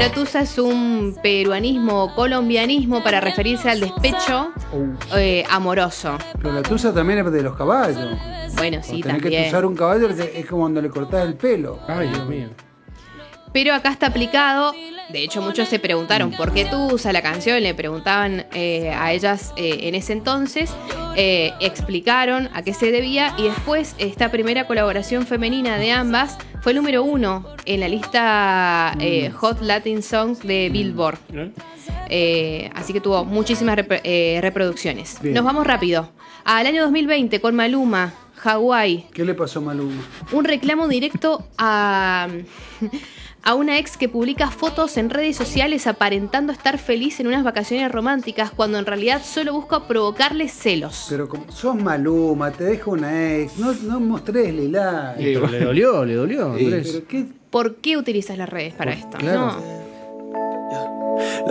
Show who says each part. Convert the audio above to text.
Speaker 1: Pero Tusa es un peruanismo o colombianismo para referirse al despecho amoroso.
Speaker 2: Pero la tusa también es de los caballos.
Speaker 1: Bueno, sí,
Speaker 2: Tenés
Speaker 1: también.
Speaker 2: que tusar un caballo, es como cuando le cortás el pelo.
Speaker 3: Ay, Dios mío.
Speaker 1: Pero acá está aplicado. De hecho, muchos se preguntaron por qué Tusa la canción. Le preguntaban a ellas en ese entonces. Explicaron a qué se debía. Y después, esta primera colaboración femenina de ambas fue el número 1 en la lista Hot Latin Songs de Billboard. Así que tuvo muchísimas reproducciones.
Speaker 2: Bien.
Speaker 1: Nos vamos rápido. Al año 2020 con Maluma, Hawái.
Speaker 2: ¿Qué le pasó a Maluma?
Speaker 1: Un reclamo directo a una ex que publica fotos en redes sociales aparentando estar feliz en unas vacaciones románticas cuando en realidad solo busca provocarle celos.
Speaker 2: Pero como sos Maluma, te deja una ex, no mostrés Lila.
Speaker 3: Le dolió, Andrés.
Speaker 2: Pero qué.
Speaker 1: ¿Por qué utilizas las redes para esto?
Speaker 2: Claro.
Speaker 1: No.